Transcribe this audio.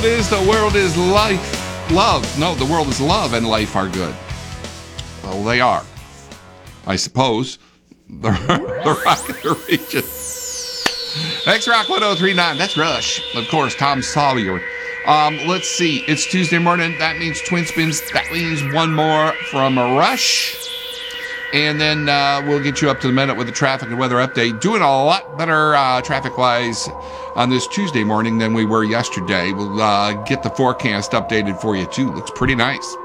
world is life, love. No, the world is love and life are good. Well, they are, I suppose. The Rock of the Region. Next Rock 1039. That's Rush. Of course, Tom Sawyer. Let's see. It's Tuesday morning. That means Twin Spins. That means one more from Rush. And then we'll get you up to the minute with the traffic and weather update. Doing a lot better traffic-wise on this Tuesday morning than we were yesterday. We'll get the forecast updated for you, too. Looks pretty nice.